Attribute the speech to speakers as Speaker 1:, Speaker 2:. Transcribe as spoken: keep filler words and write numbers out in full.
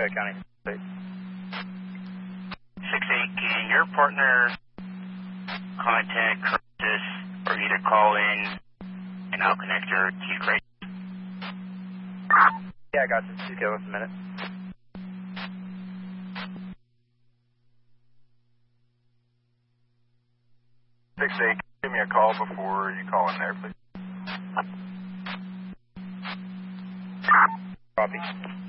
Speaker 1: Fayette County.
Speaker 2: six eight, can your partner contact Curtis or either call in and I'll connect her to you, Craig?
Speaker 1: Yeah, I got you. Just give us a minute.
Speaker 3: six eight, give me a call before you call in there, please.
Speaker 1: Copy.